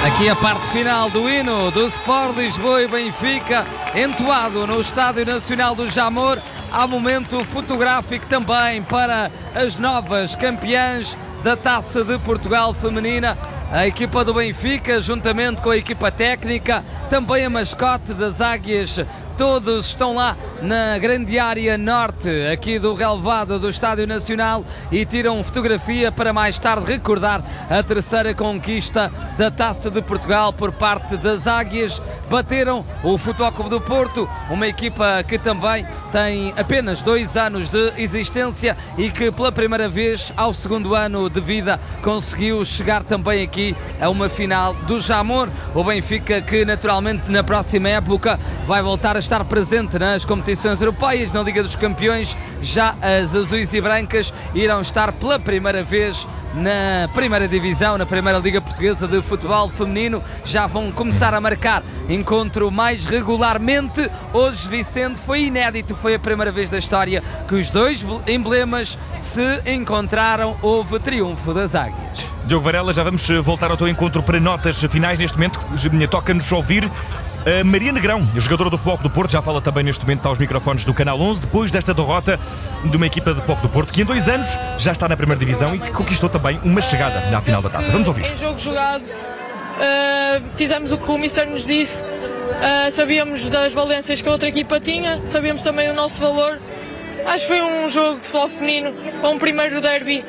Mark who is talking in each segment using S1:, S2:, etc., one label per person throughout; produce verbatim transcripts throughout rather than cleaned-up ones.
S1: Aqui a parte final do hino do Sport Lisboa e Benfica, entoado no Estádio Nacional do Jamor. Há momento fotográfico também para as novas campeãs da Taça de Portugal feminina. A equipa do Benfica, juntamente com a equipa técnica, também a mascote das Águias, todos estão lá na grande área norte aqui do relevado do Estádio Nacional e tiram fotografia para mais tarde recordar a terceira conquista da Taça de Portugal por parte das Águias. Bateram o Futebol Clube do Porto, uma equipa que também tem apenas dois anos de existência e que pela primeira vez ao segundo ano de vida conseguiu chegar também aqui a uma final do Jamor. O Benfica, que naturalmente na próxima época vai voltar a estar presente nas competições europeias, na Liga dos Campeões. Já as azuis e brancas irão estar pela primeira vez na primeira divisão, na primeira Liga Portuguesa de Futebol Feminino. Já vão começar a marcar encontro mais regularmente. Hoje, Vicente, foi inédito, foi a primeira vez da história que os dois emblemas se encontraram. Houve triunfo das Águias.
S2: Diogo Varela, já vamos voltar ao teu encontro para notas finais. Neste momento toca-nos ouvir a Maria Negrão, jogadora do Futebol Clube do Porto, já fala também neste momento aos microfones do Canal onze, depois desta derrota de uma equipa do Futebol Clube do Porto que em dois anos já está na primeira divisão e que conquistou também uma chegada na final da taça. Vamos ouvir.
S3: Em jogo jogado, uh, fizemos o que o Mister nos disse, uh, sabíamos das valências que a outra equipa tinha, sabíamos também o nosso valor. Acho que foi um jogo de futebol feminino, para um primeiro derby,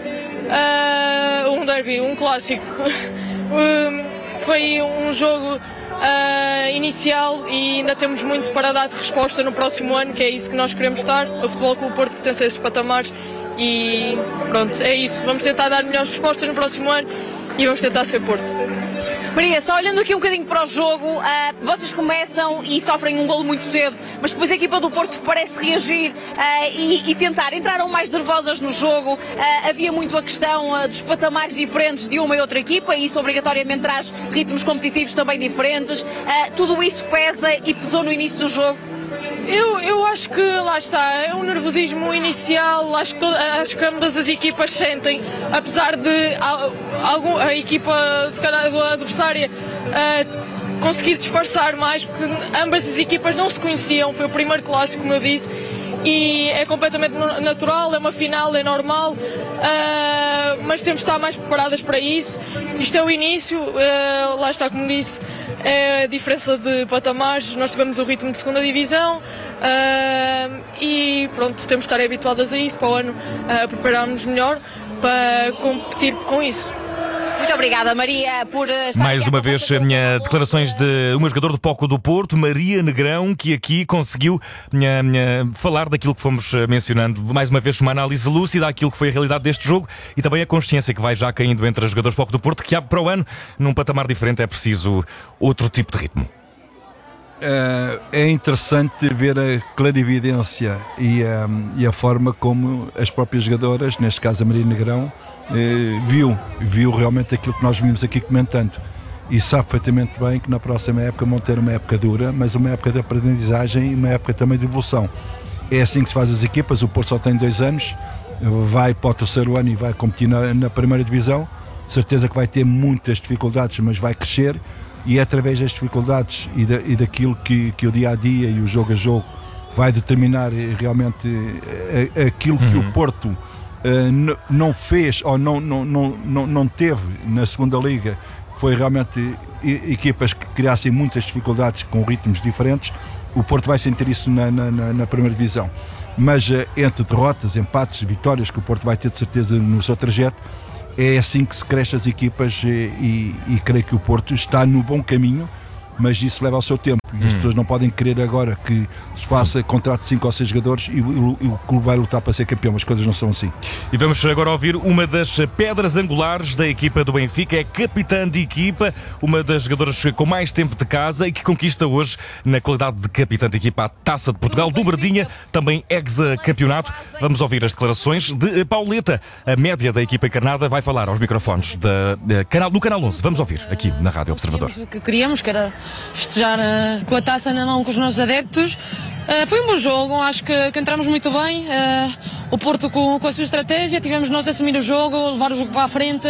S3: uh, um derby, um clássico. uh, foi um jogo Uh, inicial e ainda temos muito para dar de resposta no próximo ano, que é isso que nós queremos estar. O Futebol Clube do Porto pertence a esses patamares e pronto, é isso. Vamos tentar dar melhores respostas no próximo ano e vamos tentar ser Porto.
S4: Maria, só olhando aqui um bocadinho para o jogo, uh, vocês começam e sofrem um golo muito cedo, mas depois a equipa do Porto parece reagir uh, e, e tentar. Entraram mais nervosas no jogo, uh, havia muito a questão uh, dos patamares diferentes de uma e outra equipa e isso obrigatoriamente traz ritmos competitivos também diferentes. Uh, tudo isso pesa e pesou no início do jogo?
S3: Eu, eu acho que lá está, é um nervosismo inicial, acho que, todo, acho que ambas as equipas sentem, apesar de a, algum, a equipa se calhar, do adversária uh, conseguir disfarçar mais, porque ambas as equipas não se conheciam, foi o primeiro clássico, como eu disse, e é completamente natural, é uma final, é normal, uh, mas temos de estar mais preparadas para isso. Isto é o início, uh, lá está, como disse, é a diferença de patamares. Nós tivemos o ritmo de segunda divisão uh, e pronto, temos de estar habituadas a isso para o ano, a uh, preparar-nos melhor para competir com isso.
S4: Muito obrigada, Maria, por estar
S2: mais uma vez, minha declarações de uma jogadora do Futebol Clube do Porto, Maria Negrão, que aqui conseguiu minha, minha, falar daquilo que fomos mencionando. Mais uma vez, uma análise lúcida daquilo que foi a realidade deste jogo e também a consciência que vai já caindo entre os jogadores do Futebol Clube do Porto, que há para o ano, num patamar diferente, é preciso outro tipo de ritmo.
S5: É interessante ver a clarividência e a, e a forma como as próprias jogadoras, neste caso a Maria Negrão, Eh, viu, viu realmente aquilo que nós vimos aqui comentando e sabe perfeitamente bem que na próxima época vão ter uma época dura, mas uma época de aprendizagem e uma época também de evolução. É assim que se faz as equipas. O Porto só tem dois anos, vai para o terceiro ano e vai competir na, na primeira divisão, de certeza que vai ter muitas dificuldades, mas vai crescer e é através das dificuldades e, da, e daquilo que, que o dia a dia e o jogo a jogo vai determinar realmente aquilo que uhum. o Porto Uh, não fez ou não, não, não, não, não teve na segunda liga. Foi realmente equipas que criassem muitas dificuldades com ritmos diferentes. O Porto vai sentir isso na, na, na primeira divisão, mas uh, entre derrotas, empates, vitórias que o Porto vai ter de certeza no seu trajeto, é assim que se cresce as equipas e, e, e creio que o Porto está no bom caminho, mas isso leva ao seu tempo e as hum. pessoas não podem querer agora que se faça contrato de cinco ou seis jogadores e o, o, o clube vai lutar para ser campeão. As coisas não são assim.
S2: E vamos agora ouvir uma das pedras angulares da equipa do Benfica, é capitã de equipa, uma das jogadoras com mais tempo de casa e que conquista hoje, na qualidade de capitã de equipa, a Taça de Portugal, dobradinha, também ex-campeonato. Vamos ouvir as declarações de Pauleta, a média da equipa encarnada, vai falar aos microfones da, da canal, do Canal onze. Vamos ouvir aqui na Rádio Observador.
S3: O que queríamos, que era festejar uh, com a taça na mão com os nossos adeptos. Uh, foi um bom jogo, acho que, que entramos muito bem. Uh, o Porto com, com a sua estratégia, tivemos nós de assumir o jogo, levar o jogo para a frente.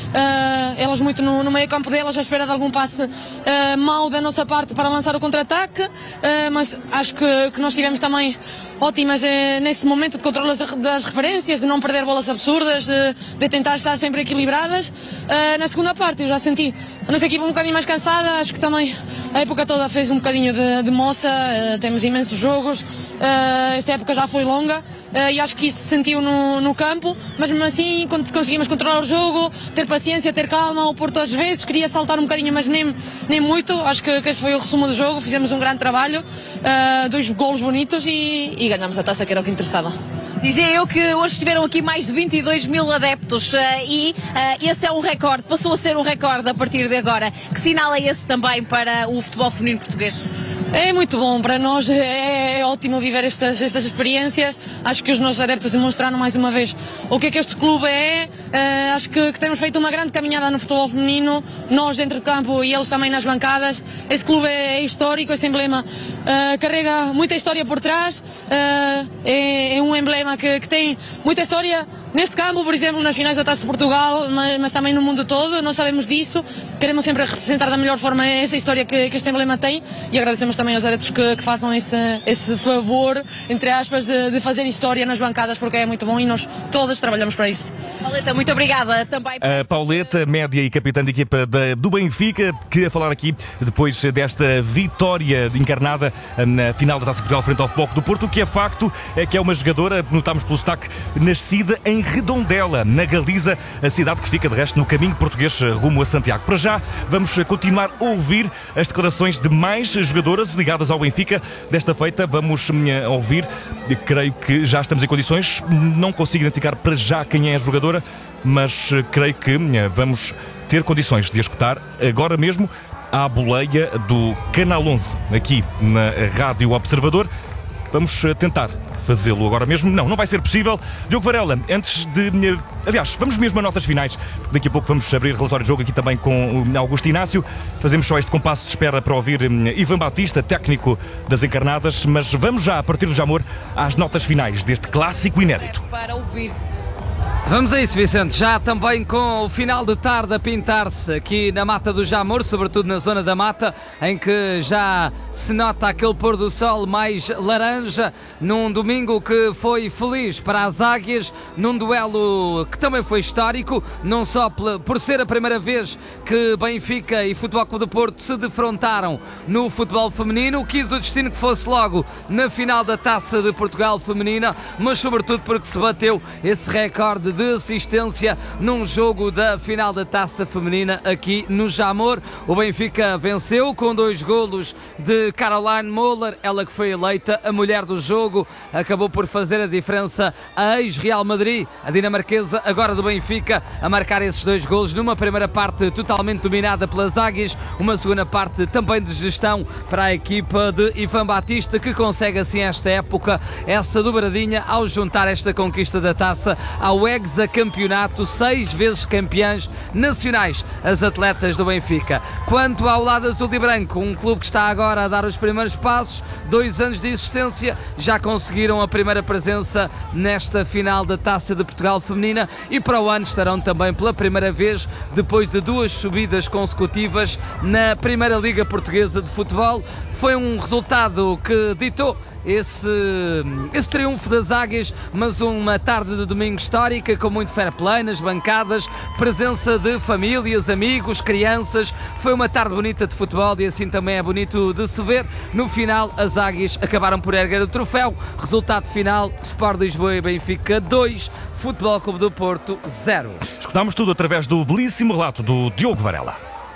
S3: Uh, elas muito no, no meio campo delas, à espera de algum passe uh, mau da nossa parte para lançar o contra-ataque. Uh, mas acho que, que nós tivemos também ótimas eh, nesse momento de controle das, das referências, de não perder bolas absurdas, de, de tentar estar sempre equilibradas. Uh, na segunda parte eu já senti a nossa equipa um bocadinho mais cansada, acho que também a época toda fez um bocadinho de, de moça, uh, temos imensos jogos, uh, esta época já foi longa uh, e acho que isso se sentiu no, no campo, mas mesmo assim conseguimos controlar o jogo, ter paciência, ter calma. O Porto às vezes queria saltar um bocadinho, mas nem, nem muito. Acho que, que esse foi o resumo do jogo, fizemos um grande trabalho, uh, dois golos bonitos e, e ganhamos a taça, que era o que interessava.
S4: Dizia eu que hoje estiveram aqui mais de vinte e dois mil adeptos uh, e uh, esse é um recorde, passou a ser um recorde a partir de agora. Que sinal é esse também para o futebol feminino português?
S3: É muito bom, para nós é, é ótimo viver estas, estas experiências. Acho que os nossos adeptos demonstraram mais uma vez o que é que este clube é. Uh, acho que, que temos feito uma grande caminhada no futebol feminino, nós dentro de campo e eles também nas bancadas. Este clube é, é histórico, este emblema uh, carrega muita história por trás, uh, é, é um emblema que, que tem muita história neste campo, por exemplo, nas finais da Taça de Portugal, mas, mas também no mundo todo. Nós sabemos disso, queremos sempre representar da melhor forma essa história que, que este emblema tem e agradecemos também aos adeptos que, que façam esse, esse favor, entre aspas, de, de fazer história nas bancadas, porque é muito bom e nós todas trabalhamos para isso.
S4: Pauleta, muito obrigada também. Por
S2: a Pauleta, média e capitã de equipa da, do Benfica, que a falar aqui depois desta vitória encarnada na final da Taça de Portugal frente ao Futebol do Porto. O que é facto é que é uma jogadora, notámos pelo sotaque, nascida em Redondela, na Galiza, a cidade que fica de resto no caminho português rumo a Santiago. Para já, vamos continuar a ouvir as declarações de mais jogadoras ligadas ao Benfica. Desta feita, vamos ouvir, creio que já estamos em condições, não consigo identificar para já quem é a jogadora, mas creio que vamos ter condições de a escutar agora mesmo à boleia do Canal onze, aqui na Rádio Observador. Vamos tentar fazê-lo agora mesmo. Não, não vai ser possível. Diogo Varela, antes de... Aliás, vamos mesmo a notas finais. Daqui a pouco vamos abrir relatório de jogo aqui também com o Augusto Inácio. Fazemos só este compasso de espera para ouvir Ivan Batista, técnico das Encarnadas, mas vamos já, a partir do Jamor, às notas finais deste clássico inédito.
S4: Para ouvir.
S1: Vamos a isso, Vicente, já também com o final de tarde a pintar-se aqui na Mata do Jamor, sobretudo na zona da Mata, em que já se nota aquele pôr do sol mais laranja, num domingo que foi feliz para as Águias, num duelo que também foi histórico, não só por ser a primeira vez que Benfica e Futebol Clube do Porto se defrontaram no futebol feminino, quis o destino que fosse logo na final da Taça de Portugal feminina, mas sobretudo porque se bateu esse recorde de assistência num jogo da final da Taça Feminina aqui no Jamor. O Benfica venceu com dois golos de Caroline Moller, ela que foi eleita a mulher do jogo, acabou por fazer a diferença a ex-Real Madrid, a dinamarquesa, agora do Benfica, a marcar esses dois golos numa primeira parte totalmente dominada pelas Águias, uma segunda parte também de gestão para a equipa de Ivan Batista, que consegue assim esta época essa dobradinha ao juntar esta conquista da taça ao hexacampeonato, seis vezes campeãs nacionais, as atletas do Benfica. Quanto ao lado azul e branco, um clube que está agora a dar os primeiros passos, dois anos de existência, já conseguiram a primeira presença nesta final da Taça de Portugal feminina e para o ano estarão também pela primeira vez, depois de duas subidas consecutivas na Primeira Liga Portuguesa de Futebol. Foi um resultado que ditou esse, esse triunfo das Águias, mas uma tarde de domingo histórica com muito fair play nas bancadas, presença de famílias, amigos, crianças. Foi uma tarde bonita de futebol e assim também é bonito de se ver. No final, as Águias acabaram por erguer o troféu. Resultado final, Sport Lisboa e Benfica dois, Futebol Clube do Porto zero.
S2: Escutámos tudo através do belíssimo relato do Diogo Varela.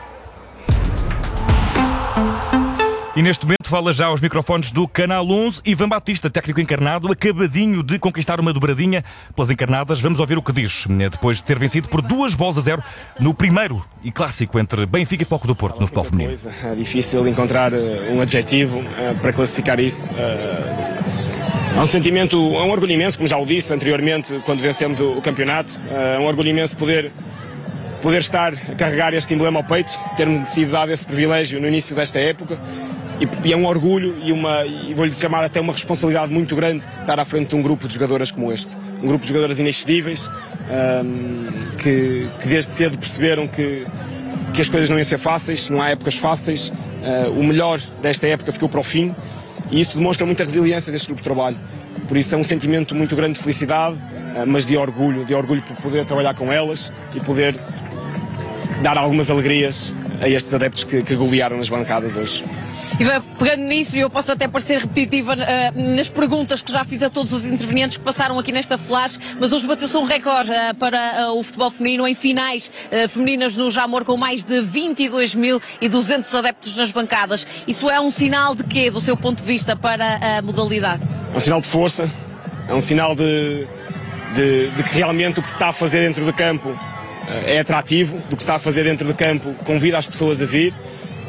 S2: E neste momento fala já aos microfones do Canal onze, Ivan Batista, técnico encarnado, acabadinho de conquistar uma dobradinha pelas encarnadas. Vamos ouvir o que diz, depois de ter vencido por duas bolas a zero no primeiro e clássico entre Benfica e Futebol do Porto no futebol feminino.
S6: É difícil encontrar um adjetivo para classificar isso. Há um sentimento, é um orgulho imenso, como já o disse anteriormente, quando vencemos o campeonato. É um orgulho imenso poder... poder estar a carregar este emblema ao peito, termos sido dado esse privilégio no início desta época. e, e é um orgulho e, uma, e vou-lhe chamar até uma responsabilidade muito grande estar à frente de um grupo de jogadoras como este. Um grupo de jogadoras inexcedíveis, um, que, que desde cedo perceberam que, que as coisas não iam ser fáceis, não há épocas fáceis. Uh, o melhor desta época ficou para o fim e isso demonstra muita resiliência deste grupo de trabalho. Por isso é um sentimento muito grande de felicidade, uh, mas de orgulho, de orgulho por poder trabalhar com elas e poder dar algumas alegrias a estes adeptos que, que golearam nas bancadas hoje.
S4: E pegando nisso, eu posso até parecer repetitiva uh, nas perguntas que já fiz a todos os intervenientes que passaram aqui nesta flash, mas hoje bateu-se um recorde uh, para uh, o futebol feminino em finais uh, femininas no Jamor, com mais de vinte e dois mil e duzentos adeptos nas bancadas. Isso é um sinal de quê, do seu ponto de vista, para a modalidade?
S6: É um sinal de força, é um sinal de, de, de que realmente o que se está a fazer dentro do campo uh, é atrativo, do que se está a fazer dentro do campo convida as pessoas a vir.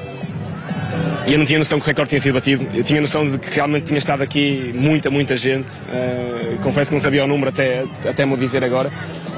S6: E eu não tinha noção que o recorde tinha sido batido, eu tinha noção de que realmente tinha estado aqui muita, muita gente, uh, confesso que não sabia o número até, até me dizer agora.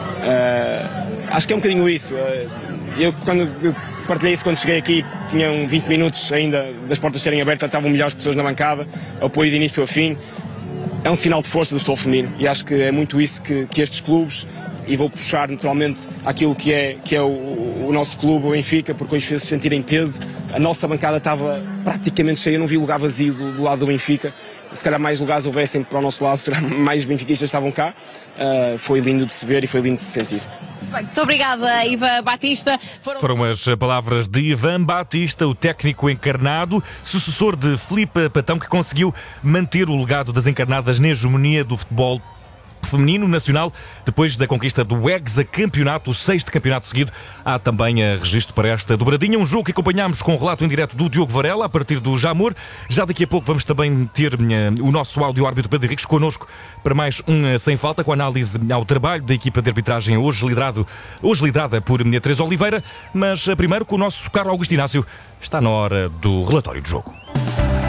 S6: Uh, acho que é um bocadinho isso, uh, eu quando eu partilhei isso quando cheguei aqui, tinham vinte minutos ainda das portas serem abertas, já estavam milhares de pessoas na bancada, apoio de início a fim. É um sinal de força do futebol feminino e acho que é muito isso que, que estes clubes, e vou puxar naturalmente aquilo que é, que é o, o nosso clube, o Benfica, porque hoje fez-se sentir em peso. A nossa bancada estava praticamente cheia, eu não vi lugar vazio do, do lado do Benfica. Se calhar mais lugares houvessem para o nosso lado, se calhar mais benfiquistas estavam cá. Uh, foi lindo de se ver e foi lindo de se sentir.
S4: Bem, muito obrigada, Ivan Batista.
S2: Foram... Foram as palavras de Ivan Batista, o técnico encarnado, sucessor de Filipe Patão, que conseguiu manter o legado das encarnadas na hegemonia do futebol feminino nacional, depois da conquista do hexacampeonato, o sexto campeonato seguido. Há também a registro para esta dobradinha, um jogo que acompanhámos com o relato em direto do Diogo Varela, a partir do Jamor. Já daqui a pouco vamos também ter uh, o nosso áudio-árbitro Pedro Henriques connosco para mais um uh, Sem Falta, com análise ao trabalho da equipa de arbitragem hoje, liderado, hoje liderada por uh, Teresa Oliveira, mas uh, primeiro com o nosso caro Augusto Inácio. Está na hora do relatório de jogo.